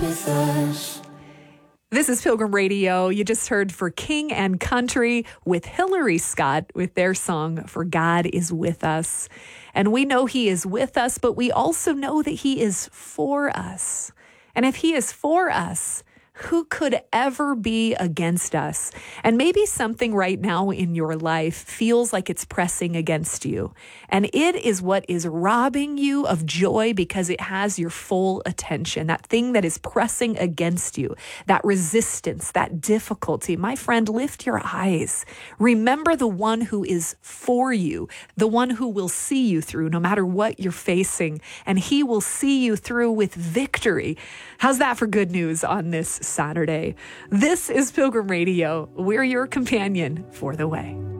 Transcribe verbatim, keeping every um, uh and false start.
with us. This is Pilgrim Radio. You just heard For King and Country with Hillary Scott with their song, For God Is With Us. And we know He is with us, but we also know that He is for us. And if He is for us, who could ever be against us? And maybe something right now in your life feels like it's pressing against you. And it is what is robbing you of joy because it has your full attention. That thing that is pressing against you, that resistance, that difficulty. My friend, lift your eyes. Remember the one who is for you, the one who will see you through no matter what you're facing. And He will see you through with victory. How's that for good news on this Saturday? This is Pilgrim Radio. We're your companion for the way.